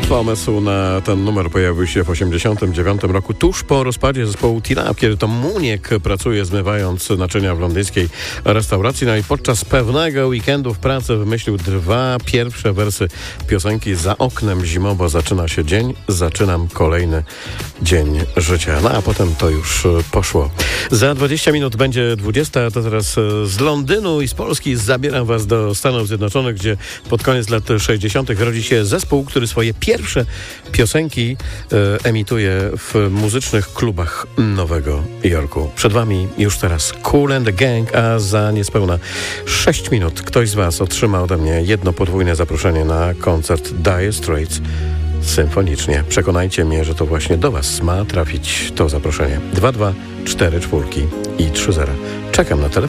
Pomysł na ten numer pojawił się w 1989 roku, tuż po rozpadzie zespołu T-Rap, kiedy to Muniek pracuje zmywając naczynia w londyńskiej restauracji. No i podczas pewnego weekendu w pracy wymyślił dwa pierwsze wersy piosenki Za oknem zimowo zaczyna się dzień, zaczynam kolejny dzień życia. No a potem to już poszło. Za 20 minut będzie 20, to teraz z Londynu i z Polski zabieram was do Stanów Zjednoczonych, gdzie pod koniec lat 60. rodzi się zespół, który swoje pierwsze piosenki emituje w muzycznych klubach Nowego Jorku. Przed wami już teraz Kool and the Gang, a za niespełna 6 minut ktoś z was otrzyma ode mnie jedno podwójne zaproszenie na koncert Dire Straits symfonicznie. Przekonajcie mnie, że to właśnie do was ma trafić to zaproszenie. 224 i 30. Czekam na telefon.